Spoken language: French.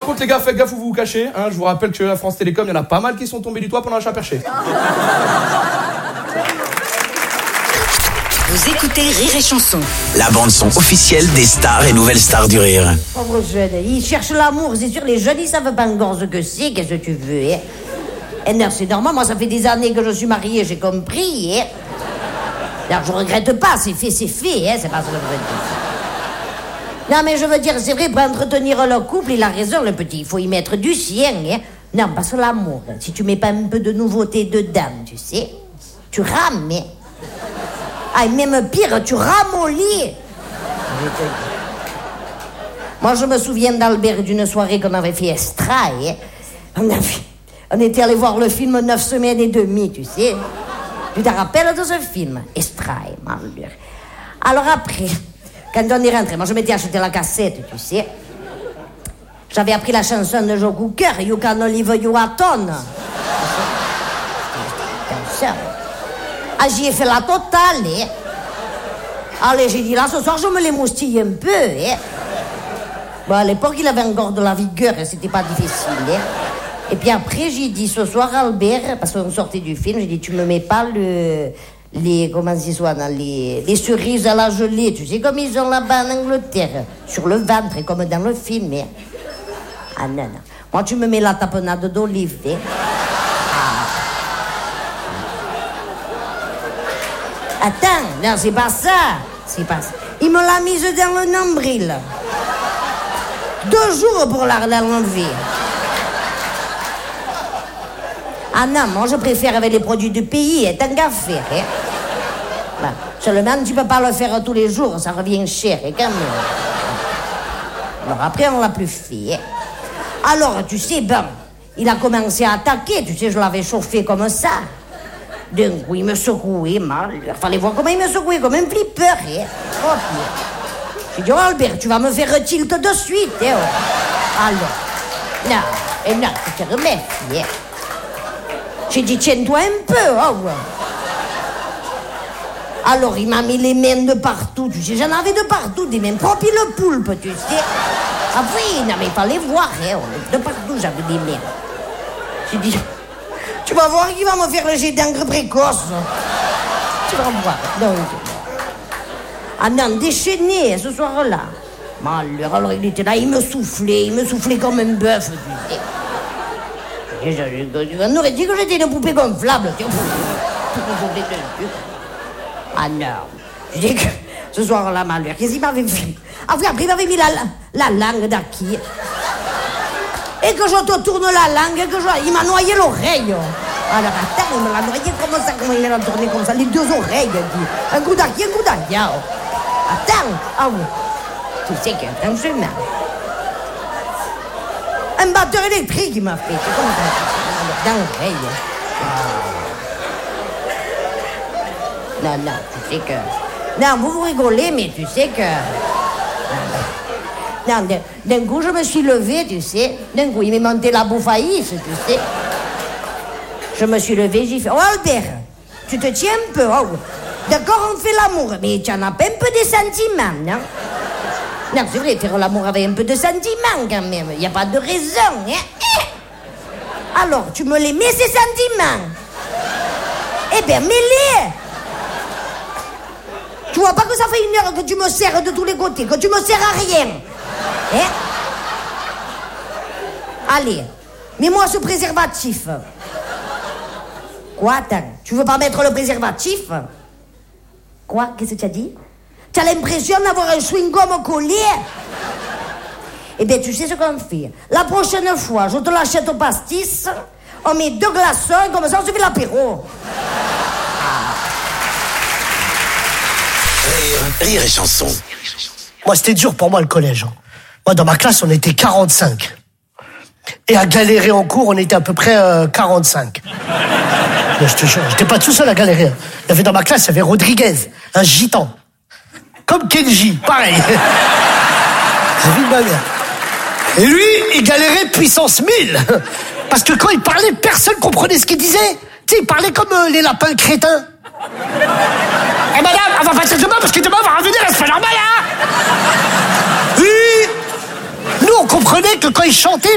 contre, les gars, faites gaffe où vous vous cachez. Hein, je vous rappelle que la France Télécom, il y en a pas mal qui sont tombés du toit pendant la chat perché. Vous écoutez Rire et Chanson. La bande-son officielle des stars et nouvelles stars du rire. Pauvres jeunes, ils cherchent l'amour, c'est sûr, les jeunes, ils savent pas encore ce que c'est, qu'est-ce que tu veux, hein. Et non, c'est normal, moi, ça fait des années que je suis mariée, j'ai compris, hein. Alors, je regrette pas, c'est fait, hein, c'est pas ce que je veux dire. Non, mais je veux dire, c'est vrai, pour entretenir le couple, il a raison, le petit, il faut y mettre du sien, hein. Non, parce que l'amour, si tu mets pas un peu de nouveauté dedans, tu sais, tu rames, hein. Ah, et même pire, tu ramollis. Moi, je me souviens d'Albert d'une soirée qu'on avait fait Estraille. On était allé voir le film 9 semaines et demie, tu sais. Tu te rappelles de ce film? Estraille, malheur. Alors après, quand on est rentré, moi je m'étais acheté la cassette, tu sais. J'avais appris la chanson de Joe Cooker, You Can Live You Aton. Ah, j'y ai fait la totale, hein. Allez, j'ai dit, là, ce soir, je me l'émoustille un peu, hein. Bon, à l'époque, il avait encore de la vigueur, et c'était pas difficile, hein. Et puis après, j'ai dit, ce soir, Albert, parce qu'on sortait du film, j'ai dit, tu me mets pas comment ça soit, les cerises à la gelée, tu sais, comme ils ont là-bas en Angleterre, sur le ventre, comme dans le film, hein. Ah, non, non. Moi, tu me mets la tapenade d'olive, hein. Attends, non, c'est pas ça. C'est pas ça. Il me l'a mise dans le nombril. 2 jours pour l'enlever. Ah non, moi je préfère avec les produits du pays, tant qu'à faire. Hein. Bah, seulement, tu peux pas le faire tous les jours, ça revient cher, quand même. Alors après, on l'a plus fait. Hein. Alors, tu sais, bon, il a commencé à attaquer, tu sais, je l'avais chauffé comme ça. D'un coup, il me secouait mal. Il fallait voir comment il me secouait, comme un flipper. Hein. Oh, j'ai dit, oh, Albert, tu vas me faire tilt de suite. Hein, oh. Alors, non, et non, tu te remets. Hein. J'ai dit, tiens-toi un peu. Oh. Alors, il m'a mis les mains de partout. Tu sais, j'en avais de partout, des mains propres et le poulpe, tu sais. Ah oui, non, mais il fallait voir. Hein, de partout, j'avais des mains. J'ai dit... Tu vas voir qu'il va me faire le jet d'encre précoce. Tu vas voir. Donc. Ah non, déchaîné ce soir-là. Malheur, alors il était là, il me soufflait comme un bœuf. On aurait dit que j'étais une poupée gonflable. Ah non. Je dis que ce soir-là, malheur, qu'est-ce qu'il m'avait fait? Après, il m'avait mis la langue d'acquis. Et que je te tourne la langue, il m'a noyé l'oreille. Alors attends, il me l'a noyé comme ça, comment il l'a tourné comme ça, les 2 oreilles, dit. Un coup d'acquis, un coup d'acquis. Attends, ah oui. Tu sais que, franchement, un batteur électrique, il m'a fait. C'est comme ça, dans l'oreille. Non, non, tu sais que... Non, vous rigolez, mais tu sais que... Non, d'un coup, je me suis levée, tu sais. D'un coup, il m'est monté la bouffaïsse, tu sais. Je me suis levée, j'ai fait... Oh, Albert, tu te tiens un peu, oh. D'accord, on fait l'amour, mais tu en as pas un peu de sentiments, non? Non, c'est vrai, faire l'amour avec un peu de sentiments, quand même. Il n'y a pas de raison, hein? Alors, tu me les mets, ces sentiments? Eh bien, mets-les! Tu vois pas que ça fait 1 heure que tu me serres de tous les côtés, que tu me sers à rien? Hein? Allez, mets-moi ce préservatif. Quoi, attends, tu veux pas mettre le préservatif? Quoi? Qu'est-ce que tu as dit? Tu as l'impression d'avoir un chewing-gum collé? Eh bien, tu sais ce qu'on fait. La prochaine fois, je te l'achète au pastis, on met 2 glaçons, comme ça on se fait l'apéro. Rire et Chanson. Moi, c'était dur pour moi, le collège. Moi, dans ma classe, on était 45. Et à galérer en cours, on était à peu près 45. Mais je te jure, j'étais pas tout seul à galérer. Il y avait dans ma classe, il y avait Rodriguez, un gitan. Comme Kenji, pareil. J'ai vu de ma mère. Et lui, il galérait puissance 1000. Parce que quand il parlait, personne comprenait ce qu'il disait. Tu sais, il parlait comme les lapins crétins. Eh madame, on va passer demain parce que demain on va revenir, c'est pas normal, hein? Oui. Nous, on comprenait que quand il chantait,